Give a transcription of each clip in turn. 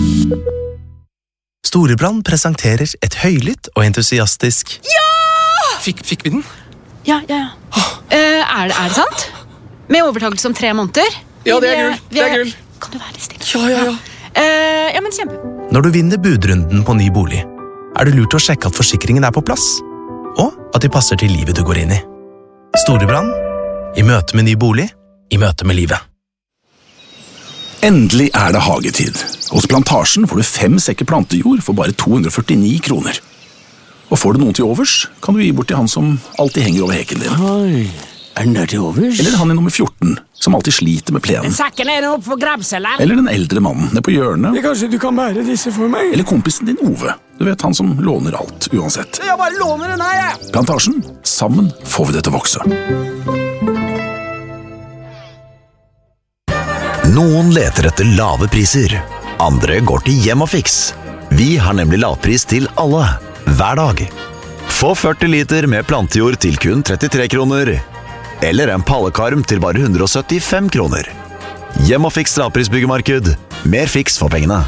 Storebrand presenterer et høylytt og entusiastisk Fikk vi den? Ja. Er det sant? Med overtakelse om 3 måneder? Ja, det er gull. Kan du være litt stille? Ja. Ja, men kjempe. Når du vinner budrunden på ny bolig, er det lurt å sjekke at forsikringen er på plass, og at de passer til livet du går inn i. Storebrand, i møte med ny bolig, i møte med livet. Endelig er det hagetid. Hos Plantasjen får du 5 sekker plantejord for bare 249 kroner. Og får du noen til overs, kan du gi bort til han som alltid henger over heken din. Oi, er den der til overs? Eller han i nummer 14, som alltid sliter med plenen. Sakken er opp for grabselen. Eller den eldre mannen nede på hjørnet. Kanskje du kan bære disse for meg? Eller kompisen din Ove. Du vet, han som låner alt, uansett. Jeg bare låner den her, jeg. Plantasjen. Sammen får vi det til å vokse. Noen leter etter lave priser. Andre går til Hjem og Fiks. Vi har nemlig lavpris til alle, hver dag. Få 40 liter med plantejord til kun 33 kroner. Eller en pallekarm til bare 175 kroner. Hjem og Fiks lavprisbyggemarked. Mer fiks for pengene.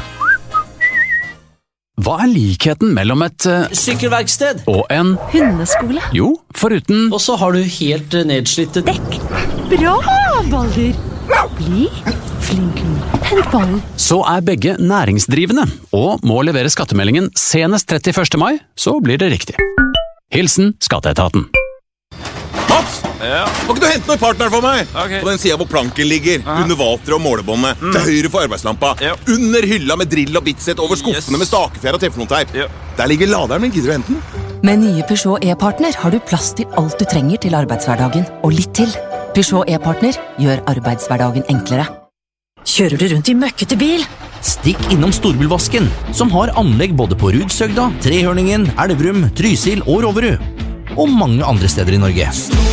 Hva er likheten mellom et sykkelverksted og en Hundeskole. Jo, foruten Og så har du helt nedslitte Dekk. Bra, Balder. Bli flink. Hent ballen. så er begge næringsdrivende og må levere skattemeldingen senest 31. mai, så blir det riktig. Hilsen Skatteetaten. Mats, må ikke du hente noen partner for meg? På den siden hvor planken ligger, under vater og målebåndet, til høyre for arbeidslampa, under hylla med drill og bitset, over skuffene med stakefjær og teflonteip. Der ligger laderen min, gidder du hente den? Med nye Peugeot e-partner har du plass til alt du trenger til arbeidshverdagen, og litt til. Peugeot e-partner gjør arbeidshverdagen enklere. Kjører du rundt i møkkete bil? Stikk innom Storbilvasken, som har anlegg både på Rudsøgda, Trehørningen, Elverum, Trysil og Roverud. Og mange andre steder i Norge.